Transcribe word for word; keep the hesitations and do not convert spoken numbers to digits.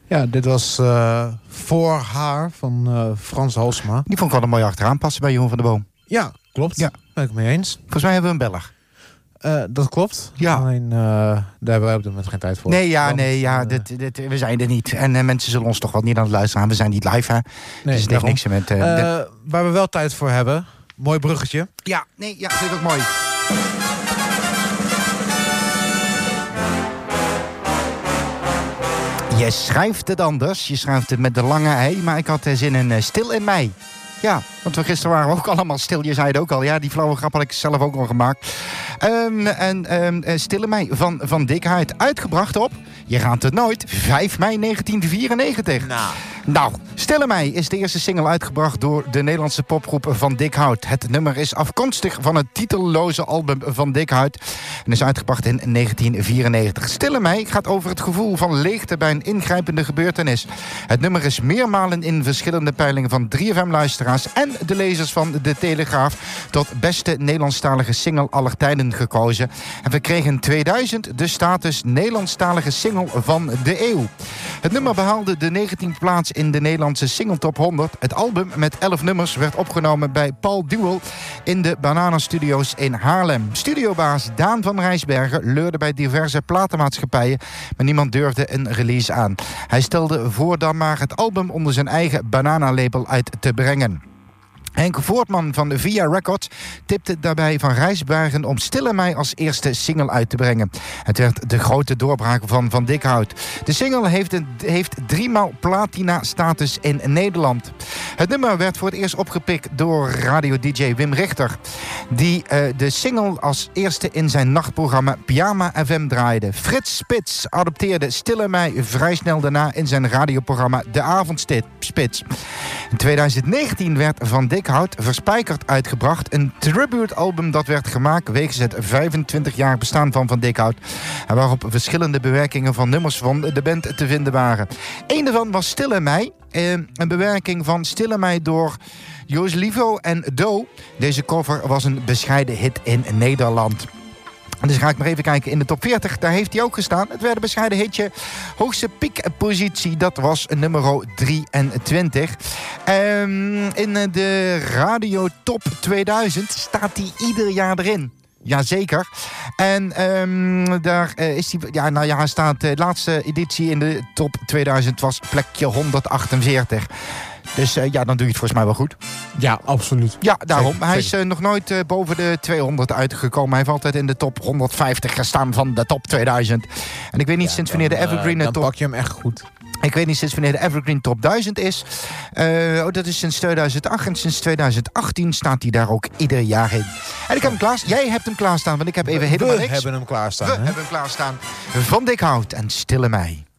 Ja, dit was uh, Voor haar van uh, Frans Halsema. Die vond ik wel een mooi achteraan passen bij Jeroen van der Boom. Ja, klopt. Ja. Ben ik het mee eens. Volgens mij hebben we een beller. Uh, dat klopt. Ja. Alleen, uh, daar hebben wij op dit moment geen tijd voor. Nee, ja, Want, nee, ja, uh, dit, dit, we zijn er niet. En uh, mensen zullen ons toch wel niet aan het luisteren. We zijn niet live, hè? Nee, dus het heeft niks met... Uh, uh, de... Waar we wel tijd voor hebben. Mooi bruggetje. Ja, nee, ja, vind ik ook mooi. Je schrijft het anders. Je schrijft het met de lange ei. Maar ik had zin in uh, Stil in Mei. Ja, want we gisteren waren we ook allemaal stil. Je zei het ook al. Ja, die flauwe grap had ik zelf ook al gemaakt. Um, en um, Stille Mei van, van Dikhuid. Uitgebracht op, je raadt het nooit, vijf mei negentien vierennegentig. Nou. Nou, Stille Mei is de eerste single uitgebracht door de Nederlandse popgroep Van Dikhout. Het nummer is afkomstig van het titelloze album Van Dikhout en is uitgebracht in negentien vierennegentig. Stille Mei gaat over het gevoel van leegte bij een ingrijpende gebeurtenis. Het nummer is meermalen in verschillende peilingen van drie F M-luisteraars en de lezers van De Telegraaf tot beste Nederlandstalige single aller tijden gekozen. En we kregen in tweeduizend de status Nederlandstalige single van de eeuw. Het nummer behaalde de negentiende plaats in de Nederlandse Single Top honderd. Het album met elf nummers werd opgenomen bij Paul Duel in de Banana Studios in Haarlem. Studiobaas Daan van Rijsbergen leurde bij diverse platenmaatschappijen, maar niemand durfde een release aan. Hij stelde voor dan maar het album onder zijn eigen Banana-label uit te brengen. Henk Voortman van de Via Records tipte daarbij Van Rijsbergen om Stille Mei als eerste single uit te brengen. Het werd de grote doorbraak van Van Dikhout. De single heeft, een, heeft driemaal platina-status in Nederland. Het nummer werd voor het eerst opgepikt door radio-dj Wim Richter, die uh, de single als eerste in zijn nachtprogramma Pyjama F M draaide. Frits Spits adopteerde Stille Mei vrij snel daarna in zijn radioprogramma De Avondspits. In tweeduizend negentien werd Van Dikhout Verspijkerd uitgebracht. Een tribute-album dat werd gemaakt wegens het vijfentwintig-jarig bestaan van Van Dikhout. En waarop verschillende bewerkingen van nummers van de band te vinden waren. Eén daarvan was Stille Mei. Een bewerking van Stille Mei door Joost Livo en Do. Deze cover was een bescheiden hit in Nederland. Dus ga ik maar even kijken in de top veertig. Daar heeft hij ook gestaan. Het werd een bescheiden hitje. Hoogste piekpositie, dat was nummer drieëntwintig. Um, in de Radio Top tweeduizend staat hij ieder jaar erin. Jazeker. En um, daar uh, is hij... Ja, nou ja, hij staat... De laatste editie in de Top tweeduizend was plekje honderdachtenveertig. Dus uh, ja, dan doe je het volgens mij wel goed. Ja, absoluut. Ja, daarom. Zeker, hij is uh, nog nooit uh, boven de tweehonderd uitgekomen. Hij heeft altijd in de top honderdvijftig gestaan van de top tweeduizend. En ik weet niet ja, sinds wanneer de Evergreen... Uh, dan top... pak je hem echt goed. Ik weet niet sinds wanneer de Evergreen Top duizend is. Uh, oh, dat is sinds tweeduizend acht. En sinds tweeduizend achttien staat hij daar ook ieder jaar in. En ik heb hem klaar. Jij hebt hem klaarstaan, want ik heb even helemaal We niks. hebben hem klaarstaan. We hè? hebben hem klaarstaan. Van Dikhout en Stille Mei.